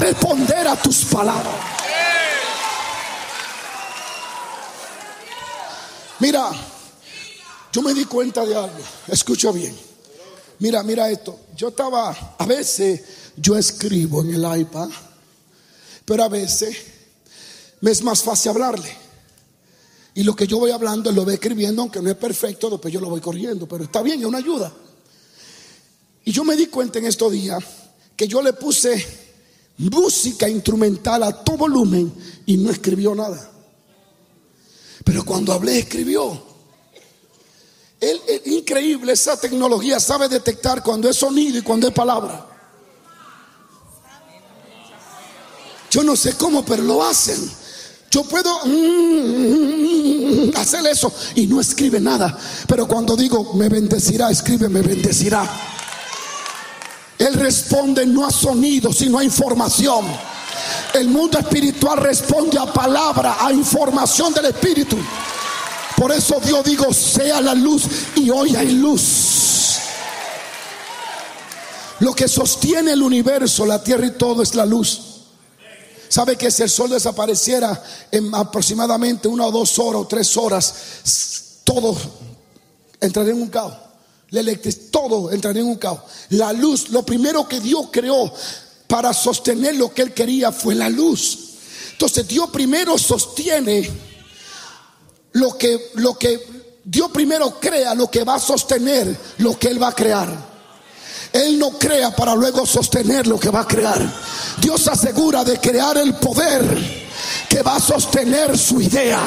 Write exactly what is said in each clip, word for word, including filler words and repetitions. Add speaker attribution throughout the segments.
Speaker 1: responder a tus palabras. Mira, yo me di cuenta de algo. Escucha bien. Mira, mira esto. Yo estaba, a veces yo escribo en el iPad, pero a veces me es más fácil hablarle. Y lo que yo voy hablando, él lo voy escribiendo, aunque no es perfecto, después yo lo voy corrigiendo. Pero está bien, es una ayuda. Y yo me di cuenta en estos días que yo le puse música instrumental a todo volumen y no escribió nada. Pero cuando hablé, escribió. Él, es increíble, esa tecnología sabe detectar cuando es sonido y cuando es palabra. Yo no sé cómo, pero lo hacen. Yo puedo mm, hacer eso y no escribe nada. Pero cuando digo me bendecirá, escribe me bendecirá. Él responde no a sonido, sino a información. El mundo espiritual responde a palabra, a información del espíritu. Por eso Dios digo, sea la luz, y hoy hay luz. Lo que sostiene el universo, la tierra y todo es la luz. ¿Sabe que si el sol desapareciera en aproximadamente una o dos horas o tres horas, todo entraría en un caos? La electricidad, todo entraría en un caos. La luz, lo primero que Dios creó para sostener lo que Él quería fue la luz. Entonces Dios primero sostiene lo que, lo que Dios primero crea, lo que va a sostener lo que Él va a crear. Él no crea para luego sostener lo que va a crear. Dios asegura de crear el poder que va a sostener su idea.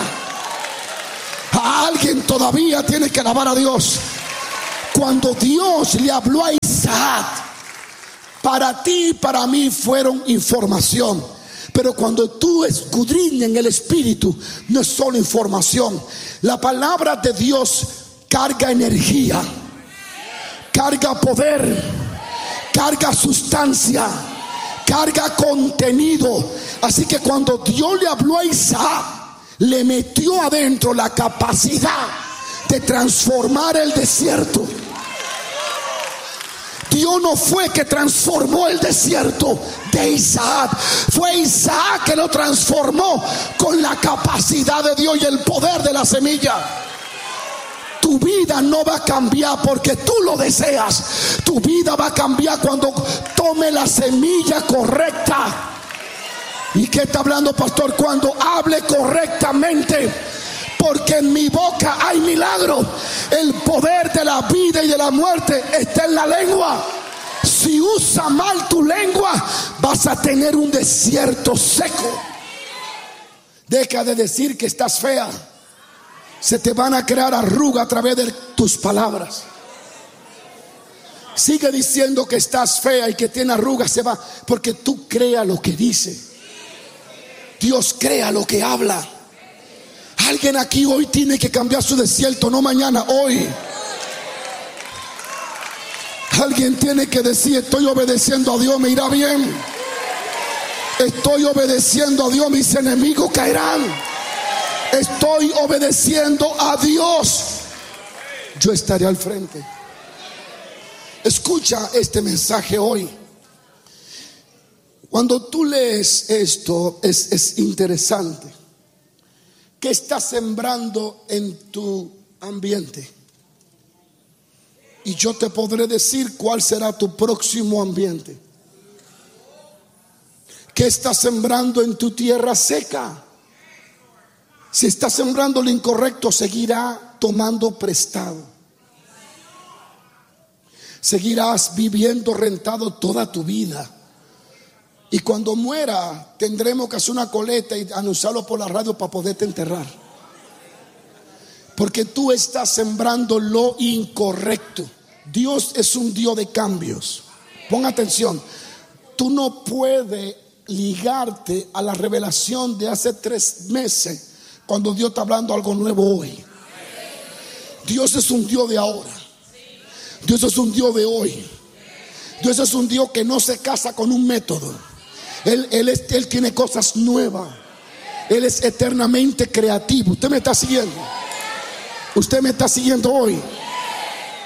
Speaker 1: A alguien todavía tiene que alabar a Dios. Cuando Dios le habló a Isaac, para ti y para mí fueron información. Pero cuando tú escudriñas en el espíritu, no es solo información. La palabra de Dios carga energía, carga poder, carga sustancia, carga contenido. Así que cuando Dios le habló a Isaac, le metió adentro la capacidad de transformar el desierto. Dios no fue que transformó el desierto de Isaac, fue Isaac que lo transformó con la capacidad de Dios y el poder de la semilla. Tu vida no va a cambiar porque tú lo deseas. Tu vida va a cambiar cuando tome la semilla correcta. ¿Y qué está hablando, pastor? Cuando hable correctamente. Porque en mi boca hay milagro. El poder de la vida y de la muerte está en la lengua. Si usa mal tu lengua, vas a tener un desierto seco. Deja de decir que estás fea. Se te van a crear arrugas a través de tus palabras. Sigue diciendo que estás fea y que tiene arrugas, se va. Porque tú creas lo que dice. Dios crea lo que habla. Alguien aquí hoy tiene que cambiar su desierto, no mañana, hoy. Alguien tiene que decir, estoy obedeciendo a Dios, me irá bien. Estoy obedeciendo a Dios, mis enemigos caerán. Estoy obedeciendo a Dios, yo estaré al frente. Escucha este mensaje hoy. Cuando tú lees esto, es, es interesante. ¿Qué estás sembrando en tu ambiente? Y yo te podré decir cuál será tu próximo ambiente. ¿Qué estás sembrando en tu tierra seca? Si estás sembrando lo incorrecto, seguirá tomando prestado. Seguirás viviendo rentado toda tu vida. Y cuando muera, tendremos que hacer una coleta y anunciarlo por la radio para poderte enterrar. Porque tú estás sembrando lo incorrecto. Dios es un Dios de cambios. Pon atención. Tú no puedes ligarte a la revelación de hace tres meses cuando Dios está hablando algo nuevo hoy. Dios es un Dios de ahora. Dios es un Dios de hoy. Dios es un Dios que no se casa con un método. Él, él, es, él tiene cosas nuevas. Él es eternamente creativo. ¿Usted me está siguiendo? ¿Usted me está siguiendo hoy?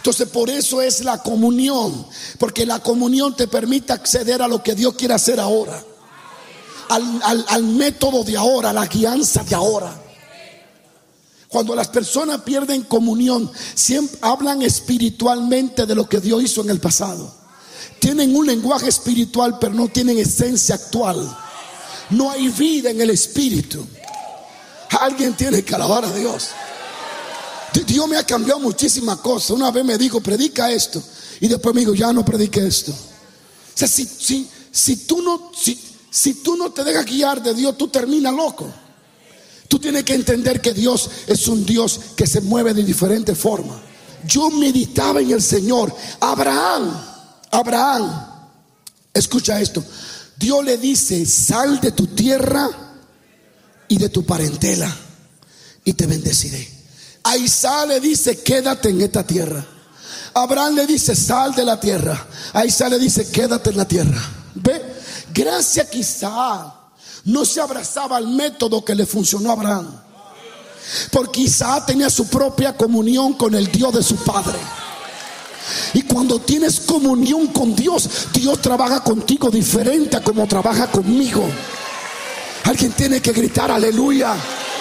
Speaker 1: Entonces por eso es la comunión, porque la comunión te permite acceder a lo que Dios quiere hacer ahora, al, al, al método de ahora, a la guianza de ahora. Cuando las personas pierden comunión, siempre hablan espiritualmente de lo que Dios hizo en el pasado. Tienen un lenguaje espiritual, pero no tienen esencia actual. No hay vida en el espíritu. Alguien tiene que alabar a Dios. Dios me ha cambiado muchísimas cosas. Una vez me dijo, predica esto, y después me dijo, ya no predique esto. O sea, si, si, si, tú no, si, si tú no te dejas guiar de Dios, tú terminas loco. Tú tienes que entender que Dios es un Dios que se mueve de diferentes formas. Yo meditaba en el Señor. Abraham, Abraham, escucha esto. Dios le dice, sal de tu tierra y de tu parentela y te bendeciré. A Isaac le dice, quédate en esta tierra. Abraham le dice, sal de la tierra. A Isaac le dice, quédate en la tierra. Ve, gracias que Isaac no se abrazaba al método que le funcionó a Abraham, porque Isaac tenía su propia comunión con el Dios de su padre. Y cuando tienes comunión con Dios, Dios trabaja contigo diferente a como trabaja conmigo. Alguien tiene que gritar aleluya.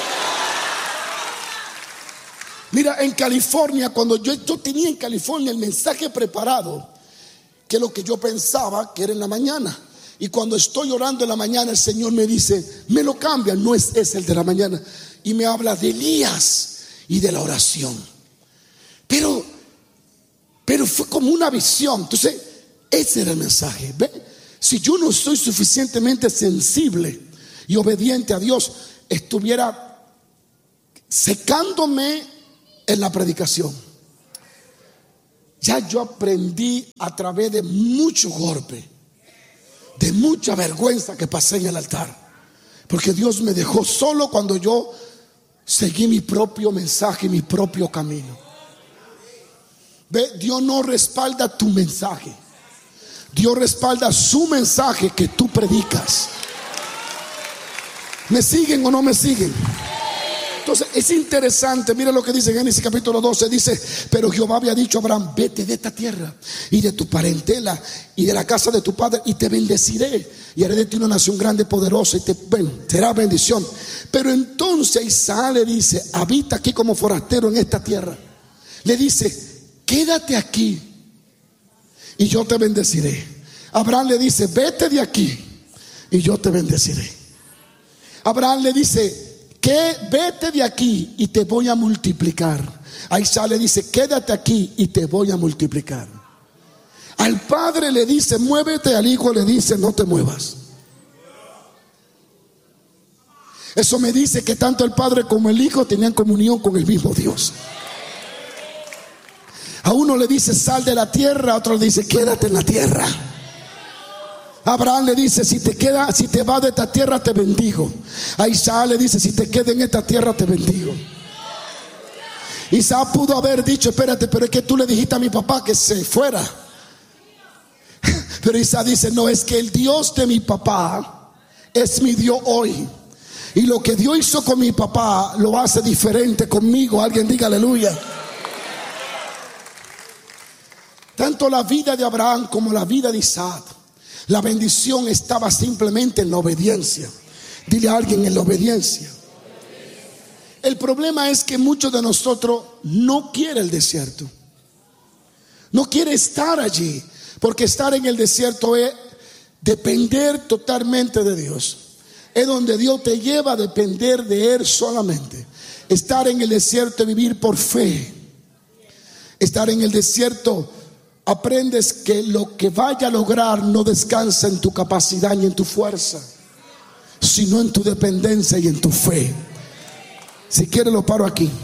Speaker 1: Mira, en California, cuando yo, yo tenía en California el mensaje preparado, que es lo que yo pensaba que era en la mañana. Y cuando estoy orando en la mañana, el Señor me dice, me lo cambia, no es, es el de la mañana. Y me habla de Elías y de la oración. Pero, pero fue como una visión. Entonces, ese era el mensaje. ¿Ve? Si yo no soy suficientemente sensible y obediente a Dios, estuviera secándome en la predicación. Ya yo aprendí a través de mucho golpe, de mucha vergüenza que pasé en el altar, porque Dios me dejó solo cuando yo seguí mi propio mensaje, mi propio camino. Ve, Dios no respalda tu mensaje, Dios respalda su mensaje que tú predicas. ¿Me siguen o no me siguen? Entonces es interesante, mira lo que dice Génesis capítulo doce. Dice, pero Jehová había dicho a Abraham, vete de esta tierra y de tu parentela y de la casa de tu padre, y te bendeciré y haré de ti una nación grande y poderosa, y te ven, será bendición. Pero entonces Isaac le dice, habita aquí como forastero en esta tierra. Le dice, quédate aquí y yo te bendeciré. Abraham le dice, vete de aquí y yo te bendeciré. Abraham le dice, que vete de aquí y te voy a multiplicar. A Isaac le dice, quédate aquí y te voy a multiplicar. Al padre le dice, muévete. Al hijo le dice, no te muevas. Eso me dice que tanto el padre como el hijo tenían comunión con el mismo Dios. A uno le dice, sal de la tierra, a otro le dice, quédate en la tierra. Abraham le dice, si te queda, si te vas de esta tierra te bendigo. A Isaac le dice, si te quedas en esta tierra te bendigo. Isaac pudo haber dicho, espérate, pero es que tú le dijiste a mi papá que se fuera. Pero Isaac dice, no, es que el Dios de mi papá es mi Dios hoy, y lo que Dios hizo con mi papá lo hace diferente conmigo. Alguien diga aleluya. Tanto la vida de Abraham como la vida de Isaac, la bendición estaba simplemente en la obediencia. Dile a alguien, en la obediencia. El problema es que muchos de nosotros no quieren el desierto, no quiere estar allí, porque estar en el desierto es depender totalmente de Dios. Es donde Dios te lleva a depender de Él solamente. Estar en el desierto es vivir por fe. Estar en el desierto, aprendes que lo que vaya a lograr no descansa en tu capacidad ni en tu fuerza, sino en tu dependencia y en tu fe. Si quieres lo paro aquí.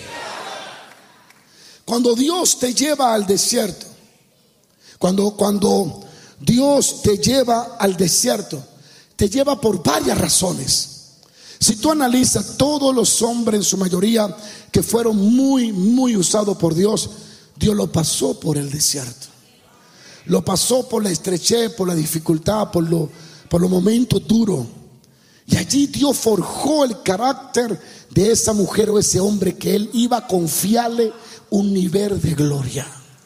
Speaker 1: Cuando Dios te lleva al desierto, cuando, cuando Dios te lleva al desierto, te lleva por varias razones. Si tú analizas, todos los hombres en su mayoría que fueron muy, muy usados por Dios, Dios lo pasó por el desierto. Lo pasó por la estrechez, por la dificultad, por, lo, por los momentos duros. Y allí Dios forjó el carácter de esa mujer o ese hombre, que Él iba a confiarle un nivel de gloria.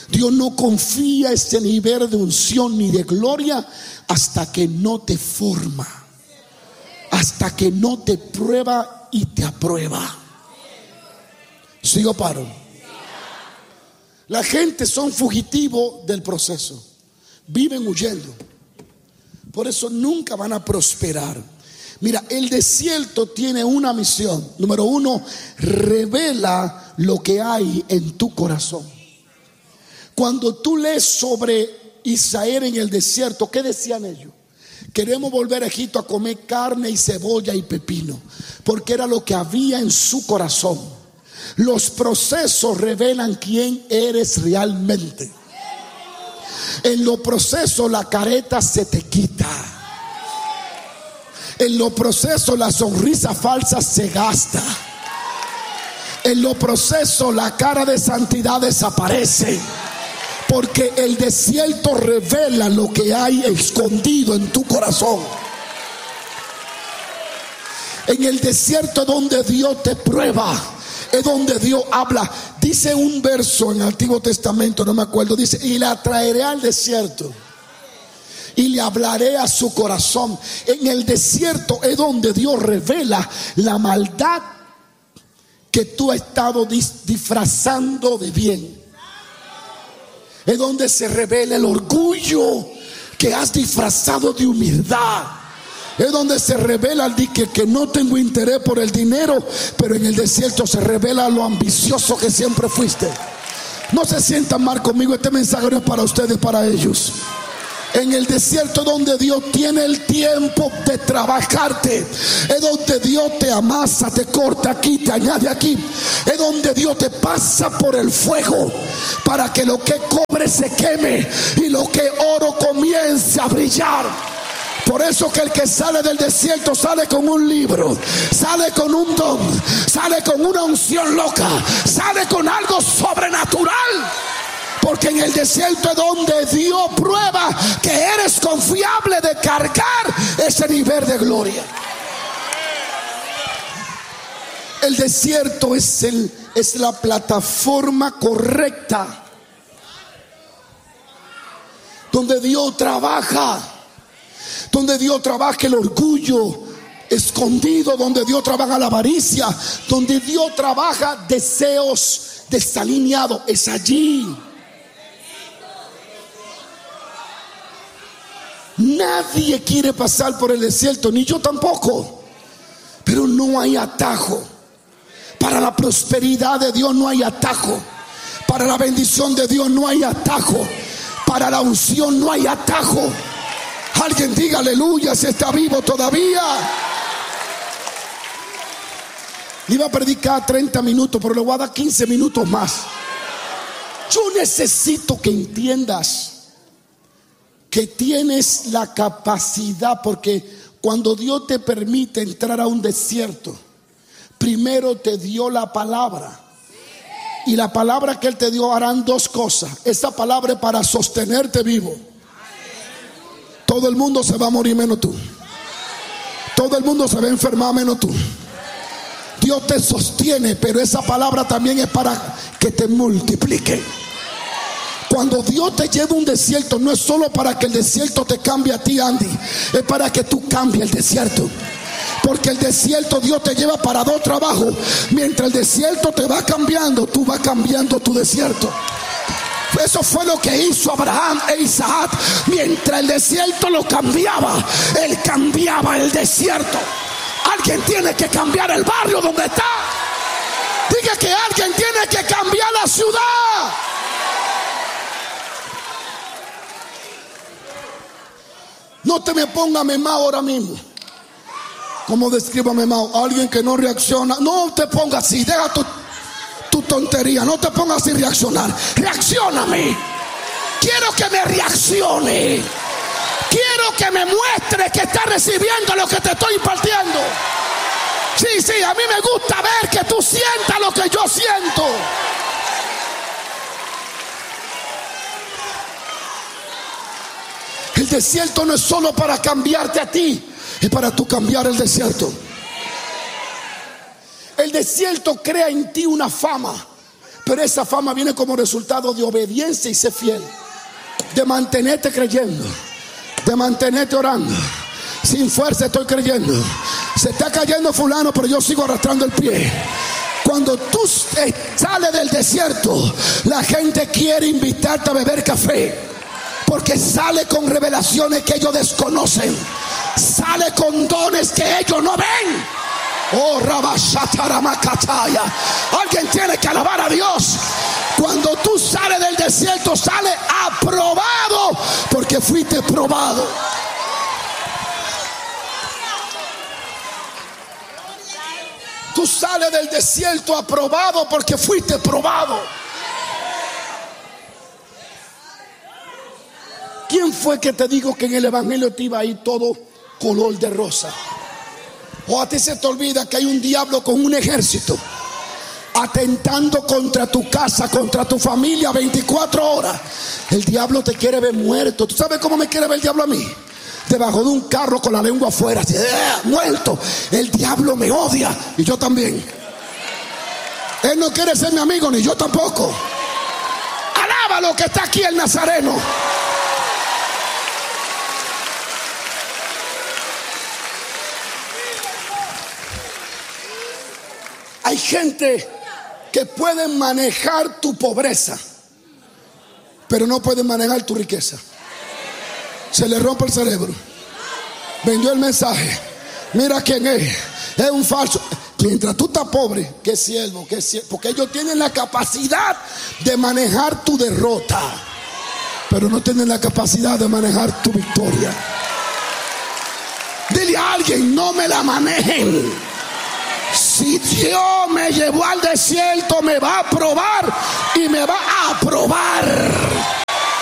Speaker 1: Dios no confía ese nivel de unción ni de gloria hasta que no te forma, hasta que no te prueba y te aprueba. ¿Sigo paro? La gente son fugitivos del proceso, viven huyendo, por eso nunca van a prosperar. Mira, el desierto tiene una misión. Número uno, revela lo que hay en tu corazón. Cuando tú lees sobre Israel en el desierto, ¿qué decían ellos? Queremos volver a Egipto a comer carne y cebolla y pepino, porque era lo que había en su corazón. Los procesos revelan quién eres realmente. En los procesos la careta se te quita. En los procesos la sonrisa falsa se gasta. En los procesos la cara de santidad desaparece. Porque el desierto revela lo que hay escondido en tu corazón. En el desierto es donde Dios te prueba, es donde Dios habla. Dice un verso en el Antiguo Testamento, no me acuerdo, dice: y la traeré al desierto y le hablaré a su corazón. En el desierto es donde Dios revela la maldad que tú has estado disfrazando de bien. Es donde se revela el orgullo que has disfrazado de humildad. Es donde se revela el que, que no tengo interés por el dinero, pero en el desierto se revela lo ambicioso que siempre fuiste. No se sientan mal conmigo, este mensaje no es para ustedes, para ellos. En el desierto es donde Dios tiene el tiempo de trabajarte. Es donde Dios te amasa, te corta aquí, te añade aquí. Es donde Dios te pasa por el fuego para que lo que cobre se queme y lo que oro comience a brillar. Por eso que el que sale del desierto sale con un libro, sale con un don, sale con una unción loca, sale con algo sobrenatural. Porque en el desierto es donde Dios prueba que eres confiable de cargar ese nivel de gloria. El desierto es, el, es la plataforma correcta donde Dios trabaja, donde Dios trabaja el orgullo escondido, donde Dios trabaja la avaricia, donde Dios trabaja deseos desalineados. Es allí. Nadie quiere pasar por el desierto, ni yo tampoco. Pero no hay atajo. Para la prosperidad de Dios no hay atajo. Para la bendición de Dios no hay atajo. Para la unción no hay atajo. Alguien diga aleluya si está vivo todavía. Iba a predicar treinta minutos, pero le voy a dar quince minutos más. Yo necesito que entiendas que tienes la capacidad, porque cuando Dios te permite entrar a un desierto, primero te dio la palabra, y la palabra que Él te dio harán dos cosas. Esa palabra es para sostenerte vivo. Todo el mundo se va a morir menos tú. Todo el mundo se va a enfermar menos tú. Dios te sostiene, pero esa palabra también es para que te multiplique. Cuando Dios te lleva a un desierto, no es solo para que el desierto te cambie a ti, Andy, es para que tú cambies el desierto. Porque el desierto Dios te lleva para dos trabajos. Mientras el desierto te va cambiando, tú vas cambiando tu desierto. Eso fue lo que hizo Abraham e Isaac. Mientras el desierto lo cambiaba, él cambiaba el desierto. Alguien tiene que cambiar el barrio donde está. Diga que alguien tiene que cambiar la ciudad. No te me pongas memao ahora mismo. ¿Cómo describo a memao? Alguien que no reacciona. No te pongas así, deja tu, tu tontería. No te pongas así reaccionar. Reaccióname. Quiero que me reaccione. Quiero que me muestre que está recibiendo lo que te estoy impartiendo. Sí, sí, a mí me gusta ver que tú sientas lo que yo siento. El desierto no es solo para cambiarte a ti, es para tú cambiar el desierto. El desierto crea en ti una fama, Pero esa fama viene como resultado de obediencia y ser fiel, de mantenerte creyendo, de mantenerte orando. Sin fuerza estoy creyendo. Se está cayendo fulano, pero yo sigo arrastrando el pie. Cuando tú sales del desierto, la gente quiere invitarte a beber café, porque sale con revelaciones que ellos desconocen, sale con dones que ellos no ven. Oh, Rabashataramacataya. Alguien tiene que alabar a Dios. Cuando tú sales del desierto, sales aprobado, porque fuiste probado. Tú sales del desierto aprobado porque fuiste probado. ¿Quién fue que te dijo que en el evangelio te iba a ir todo color de rosa? O a ti se te olvida que hay un diablo con un ejército atentando contra tu casa, contra tu familia veinticuatro horas. El diablo te quiere ver muerto. ¿Tú sabes cómo me quiere ver el diablo a mí? Debajo de un carro con la lengua afuera, así, ¡eh! Muerto. El diablo me odia y yo también. Él no quiere ser mi amigo, ni yo tampoco. Alaba lo que está aquí el Nazareno. Hay gente que puede manejar tu pobreza, pero no puede manejar tu riqueza. Se le rompe el cerebro. Vendió el mensaje. Mira quién es. Es un falso. Mientras tú estás pobre, qué siervo, qué siervo. Porque ellos tienen la capacidad de manejar tu derrota, pero no tienen la capacidad de manejar tu victoria. Dile a alguien: no me la manejen. Si Dios me llevó al desierto, me va a probar y me va a probar.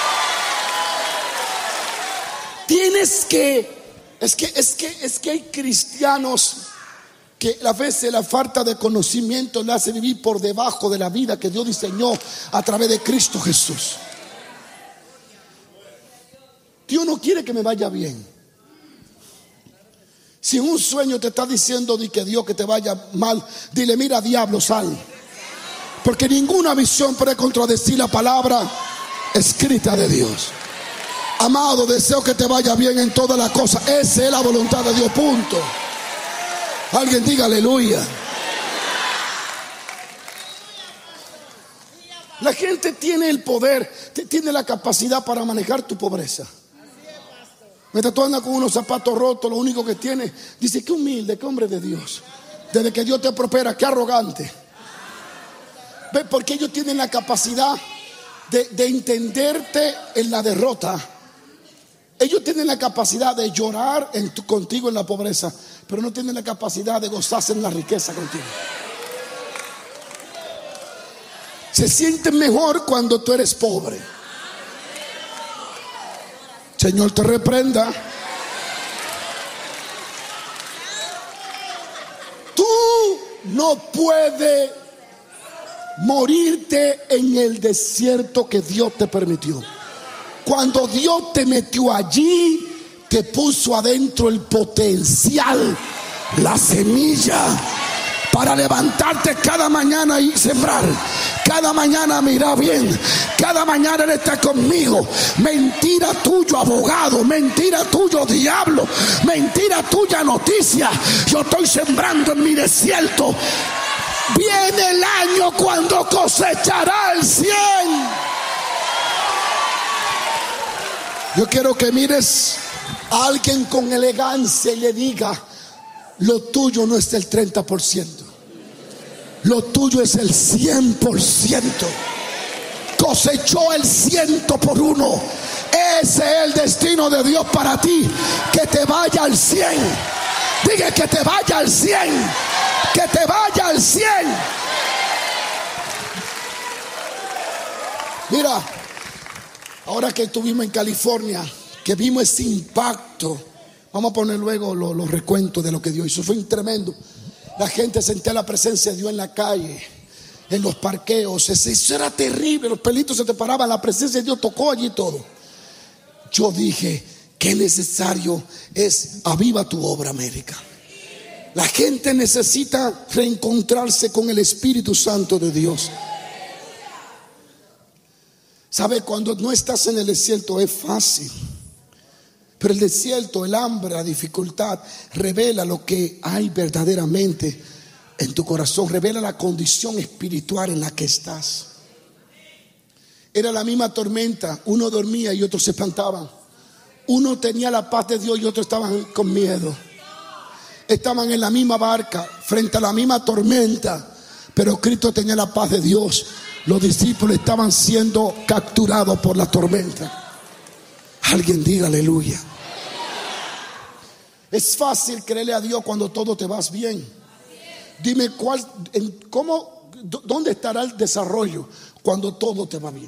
Speaker 1: Tienes que, es que, es que, es que hay cristianos que a veces la falta de conocimiento le hace vivir por debajo de la vida que Dios diseñó a través de Cristo Jesús. Dios no quiere que me vaya bien. Si un sueño te está diciendo de que Dios que te vaya mal, dile: mira, diablo, sal. Porque ninguna visión puede contradecir la palabra escrita de Dios. Amado, deseo que te vaya bien en todas las cosas. Esa es la voluntad de Dios, punto. Alguien diga aleluya. La gente tiene el poder, tiene la capacidad para manejar tu pobreza. Mientras tú andas con unos zapatos rotos, lo único que tiene, dice: qué humilde, qué hombre de Dios. Desde que Dios te prospera, qué arrogante. ¿Ves? Porque ellos tienen la capacidad de, de entenderte en la derrota. Ellos tienen la capacidad de llorar en tu, contigo en la pobreza, pero no tienen la capacidad de gozarse en la riqueza contigo. Se sienten mejor cuando tú eres pobre. Señor te reprenda. Tú no puedes morirte en el desierto que Dios te permitió. Cuando Dios te metió allí, te puso adentro el potencial, la semilla, para levantarte cada mañana y sembrar. Cada mañana mira bien. Cada mañana Él está conmigo. Mentira tuyo, abogado. Mentira tuyo, diablo. Mentira tuya, noticia. Yo estoy sembrando en mi desierto. Viene el año cuando cosechará el cien. Yo quiero que mires a alguien con elegancia y le diga: lo tuyo no es el treinta por ciento, lo tuyo es el cien por ciento. Cosechó el ciento por uno. Ese es el destino de Dios para ti. Que te vaya al cien. Diga: que te vaya al cien. Que te vaya al cien. Mira, ahora que estuvimos en California, que vimos ese impacto, vamos a poner luego los, los recuentos de lo que Dios hizo. Fue tremendo. La gente sentía la presencia de Dios en la calle, en los parqueos. Eso era terrible. Los pelitos se te paraban. La presencia de Dios tocó allí todo. Yo dije: qué necesario es aviva tu obra, América. La gente necesita reencontrarse con el Espíritu Santo de Dios. ¿Sabe? Cuando no estás en el desierto es fácil. Pero el desierto, el hambre, la dificultad revela lo que hay verdaderamente en tu corazón. Revela la condición espiritual en la que estás. Era la misma tormenta. Uno dormía y otros se espantaban. Uno tenía la paz de Dios y otros estaban con miedo. Estaban en la misma barca frente a la misma tormenta, pero Cristo tenía la paz de Dios. Los discípulos estaban siendo capturados por la tormenta. Alguien diga aleluya. Es fácil creerle a Dios cuando todo te va bien. Dime cuál, en, cómo, dónde estará el desarrollo cuando todo te va bien.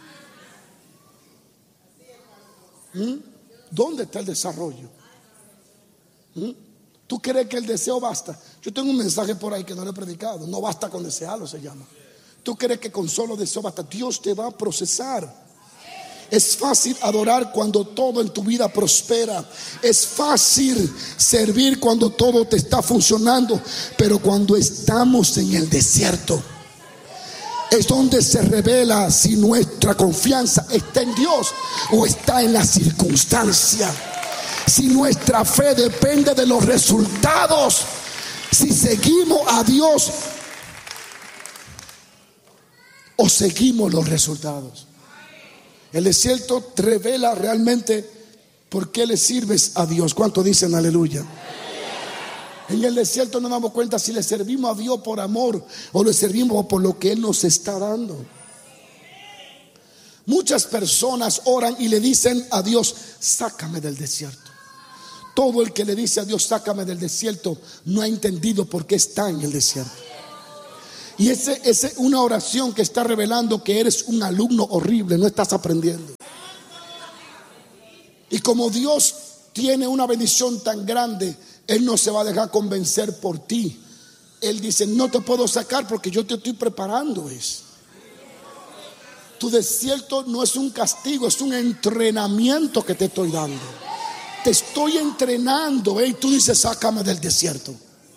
Speaker 1: ¿Mm? ¿Dónde está el desarrollo? ¿Mm? ¿Tú crees que el deseo basta? Yo tengo un mensaje por ahí que no lo he predicado. No basta con desearlo, se llama. ¿Tú crees que con solo deseo basta? Dios te va a procesar. Es fácil adorar cuando todo en tu vida prospera. Es fácil servir cuando todo te está funcionando. Pero cuando estamos en el desierto, es donde se revela si nuestra confianza está en Dios o está en la circunstancia. Si nuestra fe depende de los resultados, si seguimos a Dios o seguimos los resultados. El desierto revela realmente por qué le sirves a Dios. ¿Cuánto dicen aleluya? En el desierto nos damos cuenta si le servimos a Dios por amor o le servimos por lo que Él nos está dando. Muchas personas oran y le dicen a Dios: sácame del desierto. Todo el que le dice a Dios: sácame del desierto, no ha entendido por qué está en el desierto. Y ese es una oración que está revelando que eres un alumno horrible, no estás aprendiendo. Y como Dios tiene una bendición tan grande, Él no se va a dejar convencer por ti. Él dice: no te puedo sacar porque yo te estoy preparando. Es tu desierto no es un castigo, es un entrenamiento que te estoy dando. Te estoy entrenando, ¿eh? Y tú dices: sácame del desierto.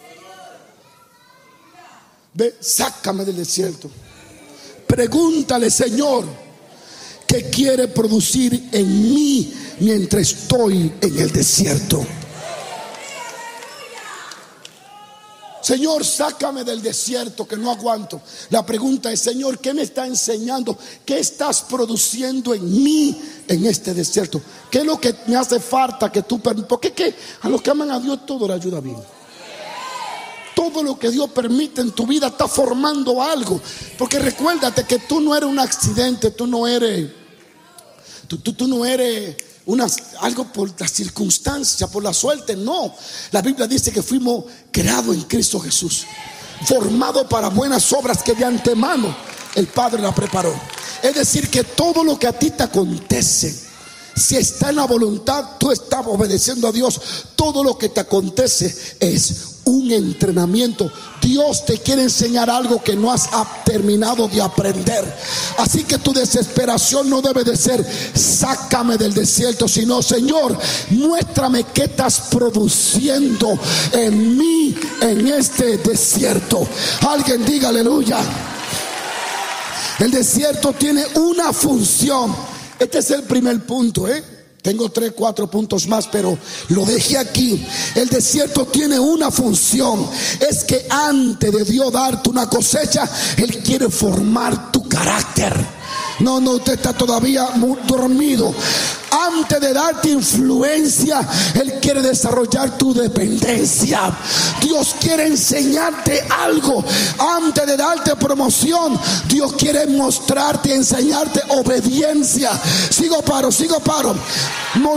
Speaker 1: Ve, sácame del desierto. Pregúntale: Señor, ¿qué quiere producir en mí mientras estoy en el desierto? Señor, sácame del desierto que no aguanto. La pregunta es: Señor, ¿qué me está enseñando? ¿Qué estás produciendo en mí en este desierto? ¿Qué es lo que me hace falta que tú permitas? Porque ¿qué? A los que aman a Dios todo le ayuda bien. Todo lo que Dios permite en tu vida está formando algo. Porque recuérdate que tú no eres un accidente. Tú no eres Tú, tú, tú no eres una, algo por la circunstancia, por la suerte. No, la Biblia dice que fuimos creados en Cristo Jesús, formados para buenas obras que de antemano el Padre la preparó. Es decir, que todo lo que a ti te acontece, si está en la voluntad, tú estás obedeciendo a Dios. Todo lo que te acontece es un entrenamiento. Dios te quiere enseñar algo que no has terminado de aprender. Así que tu desesperación no debe de ser: sácame del desierto, sino: Señor, muéstrame qué estás produciendo en mí en este desierto. Alguien diga aleluya. El desierto tiene una función. Este es el primer punto, ¿eh? Tengo tres, cuatro puntos más, pero lo dejé aquí. El desierto tiene una función. Es que antes de Dios darte una cosecha, Él quiere formar tu carácter. No, no, usted está todavía muy dormido. Antes de darte influencia, Él quiere desarrollar tu dependencia. Dios quiere enseñarte algo. Antes de darte promoción, Dios quiere mostrarte, enseñarte obediencia. Sigo paro, sigo paro.